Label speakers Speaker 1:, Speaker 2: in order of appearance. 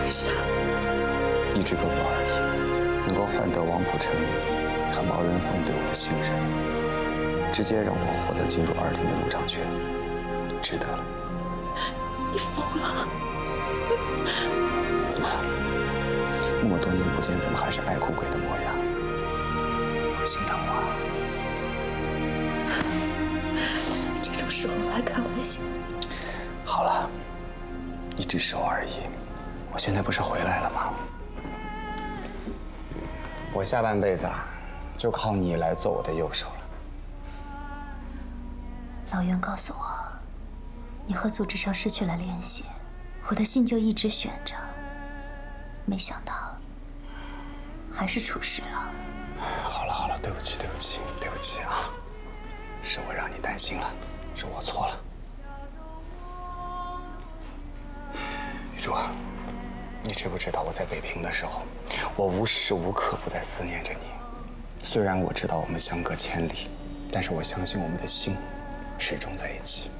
Speaker 1: 是啊，
Speaker 2: 一只胳膊而已，能够换得王普成和毛人凤对我的信任，直接让我获得进入2厅的入场券，值得了。
Speaker 1: 你疯了？
Speaker 2: 怎么？那么多年不见，怎么还是爱哭鬼的模样？不心疼我？
Speaker 1: 这种时候还开玩笑？
Speaker 2: 好了，一只手而已。我现在不是回来了吗？我下半辈子啊，就靠你来做我的右手了。
Speaker 1: 老袁告诉我，你和组织上失去了联系，我的信就一直悬着，没想到还是出事了。
Speaker 2: 好了好了，对不起对不起对不起啊，是我让你担心了，是我错了。玉珠啊，你知不知道我在北平的时候，我无时无刻不在思念着你。虽然我知道我们相隔千里，但是我相信我们的心始终在一起。